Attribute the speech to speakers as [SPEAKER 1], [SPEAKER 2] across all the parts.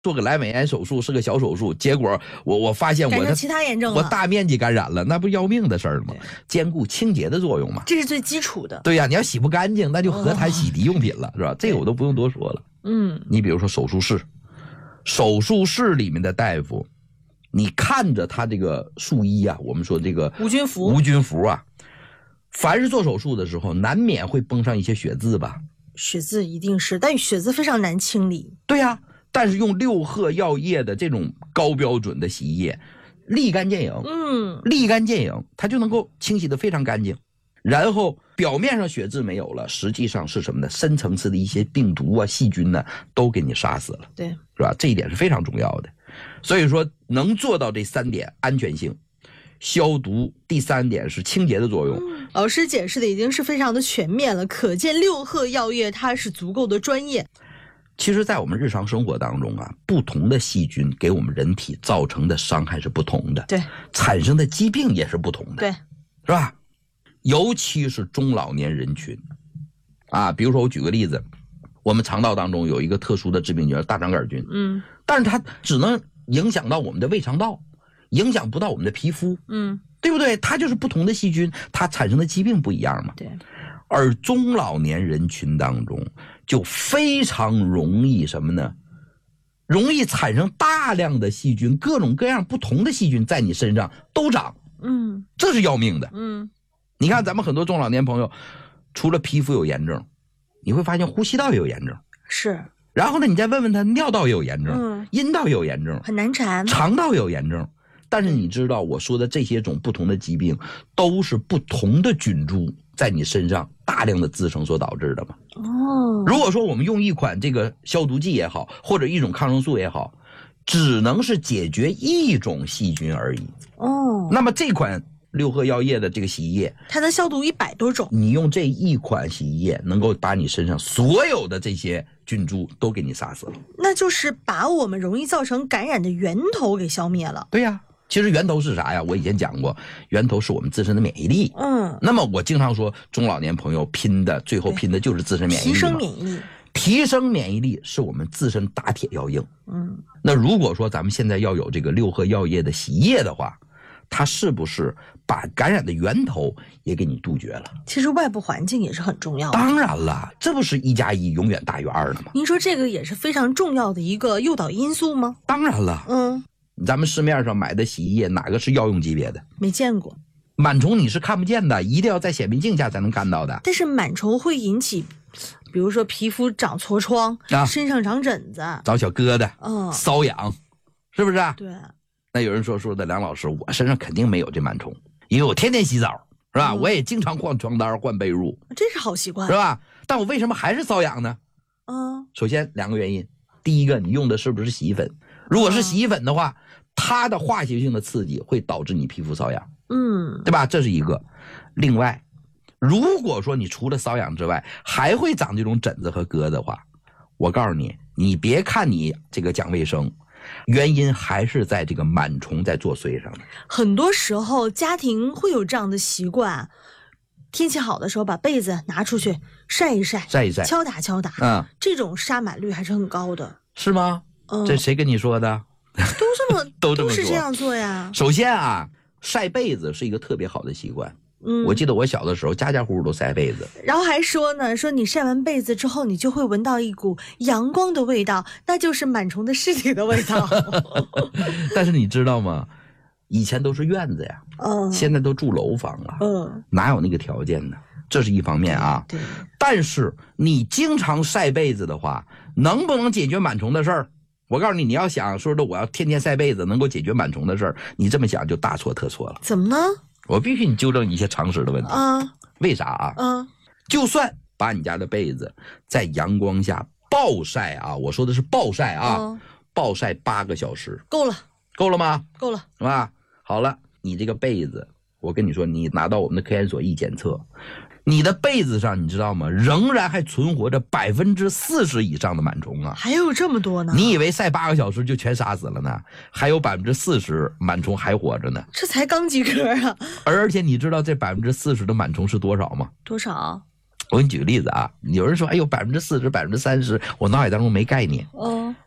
[SPEAKER 1] 做个阑尾炎手术是个小手术，结果我发现
[SPEAKER 2] 感染其他炎症了，
[SPEAKER 1] 我大面积感染了，那不要命的事儿吗？兼顾清洁的作用嘛，
[SPEAKER 2] 这是最基础的。
[SPEAKER 1] 对呀，你要洗不干净，那就何谈洗涤用品了，是吧？这个我都不用多说了。你比如说手术室，手术室里面的大夫，你看着他这个术衣啊，我们说这个无菌服啊，凡是做手术的时候，难免会崩上一些血渍吧？
[SPEAKER 2] 血渍一定是，但血渍非常难清理。
[SPEAKER 1] 对呀，但是用六贺药业的这种高标准的洗衣液，立竿见影，立竿见影，它就能够清洗得非常干净。然后表面上血渍没有了，实际上是什么呢？深层次的一些病毒啊、细菌呢，都给你杀死了，
[SPEAKER 2] 对，
[SPEAKER 1] 是吧？这一点是非常重要的。所以说，能做到这3点：安全性、消毒，第3点是清洁的作用。
[SPEAKER 2] 老师解释的已经是非常的全面了，可见六贺药业它是足够的专业。
[SPEAKER 1] 其实在我们日常生活当中啊，不同的细菌给我们人体造成的伤害是不同的，
[SPEAKER 2] 对，
[SPEAKER 1] 产生的疾病也是不同的，
[SPEAKER 2] 对，
[SPEAKER 1] 是吧？尤其是中老年人群啊，比如说我举个例子，我们肠道当中有一个特殊的致病菌大肠杆菌，但是它只能影响到我们的胃肠道，影响不到我们的皮肤，对不对？它就是不同的细菌，它产生的疾病不一样嘛。
[SPEAKER 2] 对。
[SPEAKER 1] 而中老年人群当中就非常容易什么呢？容易产生大量的细菌，各种各样不同的细菌在你身上都长，这是要命的。你看咱们很多中老年朋友，除了皮肤有炎症，你会发现呼吸道也有炎症，
[SPEAKER 2] 是。
[SPEAKER 1] 然后呢，你再问问他，尿道也有炎症，阴道也有炎症，
[SPEAKER 2] 很难缠，
[SPEAKER 1] 肠道也有炎症。但是你知道我说的这些种不同的疾病，都是不同的菌株在你身上大量的滋生所导致的吗？如果说我们用一款这个消毒剂也好，或者一种抗生素也好，只能是解决一种细菌而已。那么这款六贺药业的这个洗衣液，
[SPEAKER 2] 它能消毒100多种。
[SPEAKER 1] 你用这一款洗衣液，能够把你身上所有的这些菌株都给你杀死了。
[SPEAKER 2] 那就是把我们容易造成感染的源头给消灭了。
[SPEAKER 1] 对呀。其实源头是啥呀？我以前讲过，源头是我们自身的免疫力。那么我经常说，中老年朋友最后拼的就是自身免疫力。
[SPEAKER 2] 提升免疫力，
[SPEAKER 1] 提升免疫力是我们自身打铁要硬。那如果说咱们现在要有这个六贺药业的洗衣液的话，它是不是把感染的源头也给你杜绝了？
[SPEAKER 2] 其实外部环境也是很重要的。
[SPEAKER 1] 当然了，这不是1+1永远大于2的吗？
[SPEAKER 2] 您说这个也是非常重要的一个诱导因素吗？
[SPEAKER 1] 当然了。咱们市面上买的洗衣液哪个是药用级别的？
[SPEAKER 2] 没见过。
[SPEAKER 1] 螨虫你是看不见的，一定要在显微镜下才能看到的。
[SPEAKER 2] 但是螨虫会引起，比如说皮肤长痤疮，身上长疹子，
[SPEAKER 1] 长小疙瘩，瘙痒，是不是啊？
[SPEAKER 2] 对。
[SPEAKER 1] 那有人说的梁老师，我身上肯定没有这螨虫，因为我天天洗澡，是吧？我也经常换床单换被褥，
[SPEAKER 2] 这是好习惯，
[SPEAKER 1] 是吧？但我为什么还是瘙痒呢？首先2个原因，第一个，你用的是不是洗衣粉？如果是洗衣粉的话，它的化学性的刺激会导致你皮肤瘙痒，对吧？这是一个。另外，如果说你除了瘙痒之外，还会长这种疹子和疙瘩的话，我告诉你，你别看你这个讲卫生，原因还是在这个螨虫在作祟上的。
[SPEAKER 2] 很多时候家庭会有这样的习惯，天气好的时候把被子拿出去晒一晒，敲打敲打，这种杀螨率还是很高的。
[SPEAKER 1] 是吗？这谁跟你说的？
[SPEAKER 2] 都是这样做呀。
[SPEAKER 1] 首先啊，晒被子是一个特别好的习惯。我记得我小的时候家家户户都晒被子，
[SPEAKER 2] 然后还说呢，说你晒完被子之后，你就会闻到一股阳光的味道，那就是螨虫的尸体的味道。
[SPEAKER 1] 但是你知道吗？以前都是院子呀，现在都住楼房了，哪有那个条件呢？这是一方面啊。
[SPEAKER 2] 对。
[SPEAKER 1] 但是你经常晒被子的话，能不能解决螨虫的事儿？我告诉你，你要想说的我要天天晒被子能够解决螨虫的事儿，你这么想就大错特错了。
[SPEAKER 2] 怎么呢？
[SPEAKER 1] 我必须你纠正一些常识的问题。为啥啊？就算把你家的被子在阳光下暴晒啊，我说的是暴晒啊，暴晒8个小时，够了吗？
[SPEAKER 2] 够了，
[SPEAKER 1] 是吧？好了，你这个被子，我跟你说，你拿到我们的科研所一检测，你的被子上你知道吗？仍然还存活着40%以上的螨虫啊！
[SPEAKER 2] 还有这么多呢？
[SPEAKER 1] 你以为晒8个小时就全杀死了呢？还有40%螨虫还活着呢。
[SPEAKER 2] 这才刚及格啊！
[SPEAKER 1] 而且你知道这40%的螨虫是多少吗？
[SPEAKER 2] 多少？
[SPEAKER 1] 我给你举个例子啊，有人说，哎呦，40%、30%，我脑海当中没概念。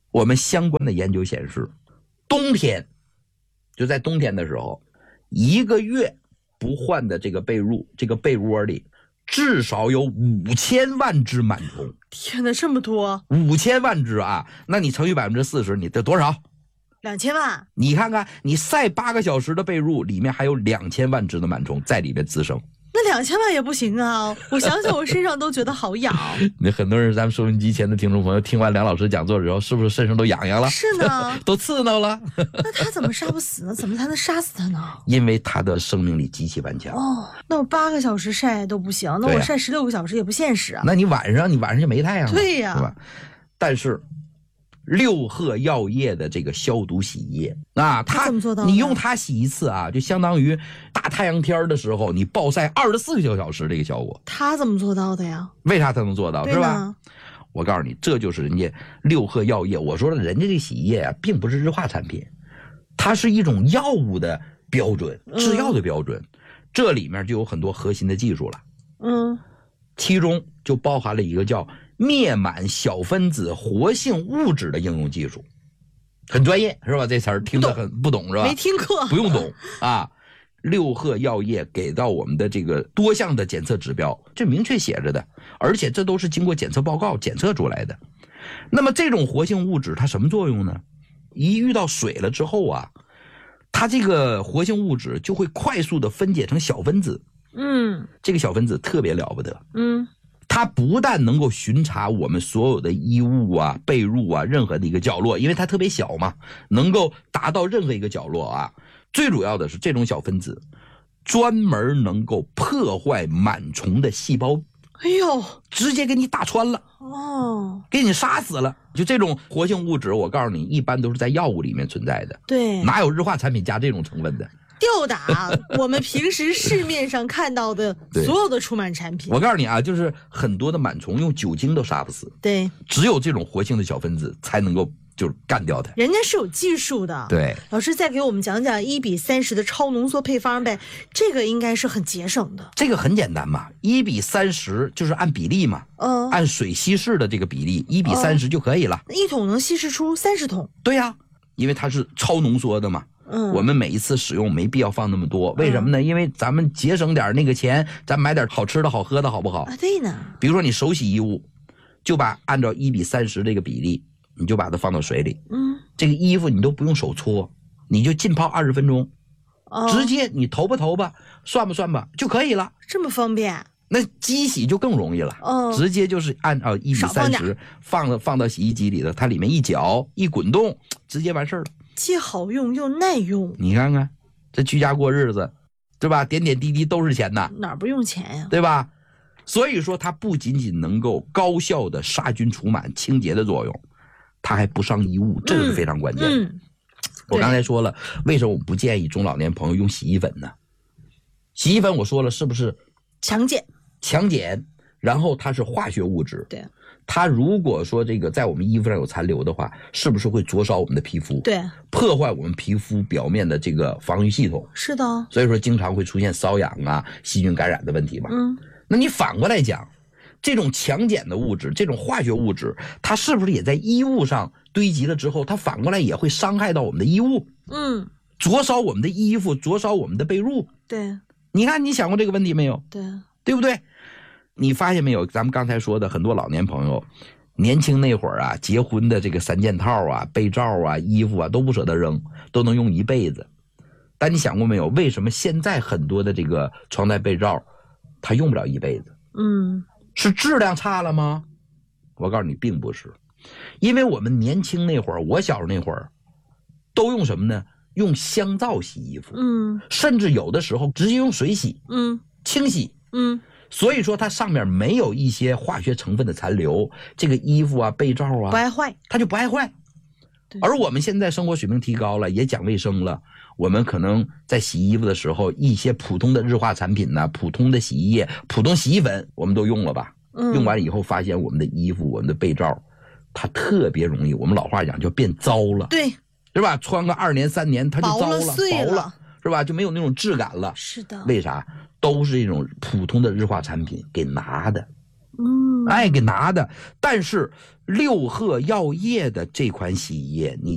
[SPEAKER 1] 我们相关的研究显示，冬天就在冬天的时候，1个月不换的这个被褥，这个被窝里至少有5000万只螨虫。
[SPEAKER 2] 天哪，这么多
[SPEAKER 1] ！5000万只啊！那你乘以40%，你得多少
[SPEAKER 2] ？2000万。
[SPEAKER 1] 你看看，你晒8个小时的被褥，里面还有2000万只的螨虫在里面滋生。
[SPEAKER 2] 那2000万也不行啊！我想想，我身上都觉得好痒。
[SPEAKER 1] 那很多人，咱们收音机前的听众朋友，听完梁老师讲座之后，是不是身上都痒痒了？
[SPEAKER 2] 是呢，
[SPEAKER 1] 都刺挠了。
[SPEAKER 2] 那他怎么杀不死呢？怎么才能杀死他呢？
[SPEAKER 1] 因为他的生命力极其顽强。
[SPEAKER 2] 哦，那我8个小时晒都不行，那我晒16个小时也不现实啊。
[SPEAKER 1] 那你晚上就没太阳了。
[SPEAKER 2] 对呀，
[SPEAKER 1] 是吧？但是六鹤药业的这个消毒洗衣液啊，它
[SPEAKER 2] 怎么做到？
[SPEAKER 1] 你用它洗一次啊，就相当于大太阳天的时候你暴晒24个小时这个效果。
[SPEAKER 2] 它怎么做到的呀？
[SPEAKER 1] 为啥它能做到？是吧？我告诉你，这就是人家六鹤药业。我说了，人家这洗衣液啊，并不是日化产品，它是一种药物的标准，制药的标准。这里面就有很多核心的技术了。其中就包含了一个叫灭螨小分子活性物质的应用技术，很专业是吧？这词儿听得很不懂是吧？
[SPEAKER 2] 没听过，
[SPEAKER 1] 不用懂啊。六鹤药业给到我们的这个多项的检测指标，这明确写着的，而且这都是经过检测报告检测出来的。那么这种活性物质它什么作用呢？一遇到水了之后啊，它这个活性物质就会快速的分解成小分子。这个小分子特别了不得。它不但能够巡查我们所有的衣物啊、被褥啊任何的一个角落，因为它特别小嘛，能够达到任何一个角落啊。最主要的是这种小分子专门能够破坏螨虫的细胞。
[SPEAKER 2] 哎呦，
[SPEAKER 1] 直接给你打穿了哦，给你杀死了。就这种活性物质，我告诉你，一般都是在药物里面存在的。
[SPEAKER 2] 对，
[SPEAKER 1] 哪有日化产品加这种成分的？
[SPEAKER 2] 吊打我们平时市面上看到的所有的除螨产品。
[SPEAKER 1] 我告诉你啊，就是很多的螨虫用酒精都杀不死。
[SPEAKER 2] 对，
[SPEAKER 1] 只有这种活性的小分子才能够就是干掉它。
[SPEAKER 2] 人家是有技术的。
[SPEAKER 1] 对，
[SPEAKER 2] 老师再给我们讲讲1:30的超浓缩配方呗，这个应该是很节省的。
[SPEAKER 1] 这个很简单嘛，1:30就是按比例嘛，按水稀释的这个比例1:30就可以了。
[SPEAKER 2] 1桶能稀释出30桶。
[SPEAKER 1] 对呀，因为它是超浓缩的嘛。我们每一次使用没必要放那么多，为什么呢？因为咱们节省点那个钱，咱买点好吃的好喝的好不好
[SPEAKER 2] 啊？对呢。
[SPEAKER 1] 比如说你手洗衣物，就按照1:30这个比例，你就把它放到水里。这个衣服你都不用手搓，你就浸泡20分钟，直接你投吧，算吧就可以了。
[SPEAKER 2] 这么方便？
[SPEAKER 1] 那机洗就更容易了。直接就是按照1:30放到洗衣机里的，它里面一搅一滚动，直接完事儿了。
[SPEAKER 2] 既好用又耐用。
[SPEAKER 1] 你看看这居家过日子，对吧？点点滴滴都是钱呐，
[SPEAKER 2] 哪不用钱呀？
[SPEAKER 1] 对吧？所以说它不仅仅能够高效的杀菌除螨清洁的作用，它还不伤衣物，这个是非常关键的。我刚才说了，为什么我不建议中老年朋友用洗衣粉呢？洗衣粉我说了是不是
[SPEAKER 2] 强碱，
[SPEAKER 1] 然后它是化学物质。
[SPEAKER 2] 对，
[SPEAKER 1] 它如果说这个在我们衣服上有残留的话，是不是会灼烧我们的皮肤？
[SPEAKER 2] 对，
[SPEAKER 1] 破坏我们皮肤表面的这个防御系统。
[SPEAKER 2] 是的，
[SPEAKER 1] 所以说经常会出现瘙痒啊、细菌感染的问题嘛。那你反过来讲，这种强碱的物质，这种化学物质，它是不是也在衣物上堆积了之后，它反过来也会伤害到我们的衣物？灼烧我们的衣服，灼烧我们的被褥。
[SPEAKER 2] 对，
[SPEAKER 1] 你看你想过这个问题没有？
[SPEAKER 2] 对
[SPEAKER 1] 不对？你发现没有？咱们刚才说的很多老年朋友，年轻那会儿啊，结婚的这个3件套啊、被罩啊、衣服啊，都不舍得扔，都能用一辈子。但你想过没有？为什么现在很多的这个床单被罩，它用不了一辈子？是质量差了吗？我告诉你，并不是，因为我们年轻那会儿，我小时候那会儿，都用什么呢？用香皂洗衣服，甚至有的时候直接用水洗，清洗，所以说它上面没有一些化学成分的残留，这个衣服啊、被罩啊
[SPEAKER 2] 不爱坏，
[SPEAKER 1] 它就不爱坏。而我们现在生活水平提高了，也讲卫生了，我们可能在洗衣服的时候，一些普通的日化产品呢、普通的洗衣液、普通洗衣粉，我们都用了吧？用完以后发现我们的衣服、我们的被罩，它特别容易，我们老话讲叫变糟了，
[SPEAKER 2] 对，
[SPEAKER 1] 是吧？穿个2年3年它就糟了、
[SPEAKER 2] 碎了，
[SPEAKER 1] 是吧？就没有那种质感了。
[SPEAKER 2] 是的。
[SPEAKER 1] 为啥？都是这种普通的日化产品给拿的。给拿的。但是六鹤药业的这款洗衣液，你